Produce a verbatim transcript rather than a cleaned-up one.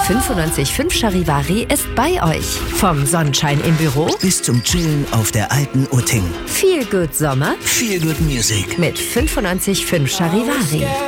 fünfundneunzig Komma fünf Charivari ist bei euch. Vom Sonnenschein im Büro bis zum Chillen auf der alten Utting. Feel Good Sommer, Feel Good Music mit fünfundneunzig Komma fünf Charivari.